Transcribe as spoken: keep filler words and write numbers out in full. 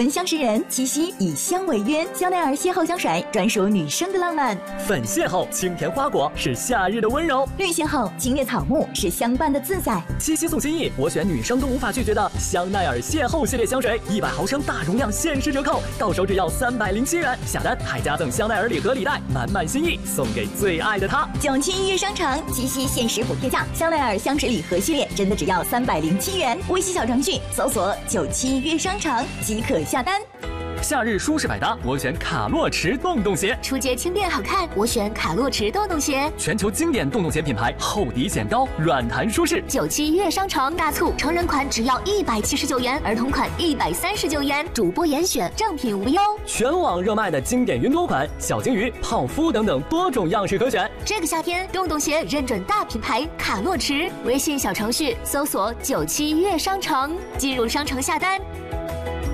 闻香识人，七夕以香为约，香奈儿邂逅香水专属女生的浪漫。 粉邂逅清甜花果是夏日的温柔， 绿邂逅清冽草木是相伴的自在。 七夕送心意，我选女生都无法拒绝的香奈儿邂逅系列香水，一百毫升大容量限时折扣，到手只要三百零七元，下单还加赠香奈儿礼盒礼袋，满满心意送给最爱的他。 九七悦商城七夕限时补贴价，香奈儿香水礼盒系列真的只要三百零七元，微信小程序搜索九七悦商城即可下单。 夏日舒适百搭，我选卡洛驰洞洞鞋。 出街轻便好看，我选卡洛驰洞洞鞋。 全球经典洞洞鞋品牌，厚底显高，软弹舒适。 九七悦商城大促，成人款只要一百七十九元，儿童款一百三十九元，主播严选，正品无忧。 全网热卖的经典云朵款、小金鱼、泡芙等等多种样式可选。 这个夏天，洞洞鞋认准大品牌卡洛驰，微信小程序搜索九七悦商城，进入商城下单。